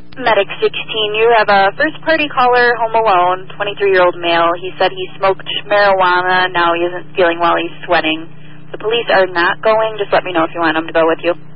Medic 16, you have a first-party caller home alone, 23-year-old male. He said he smoked marijuana. Now he isn't feeling well. He's sweating. The police are not going. Just let me know if you want them to go with you.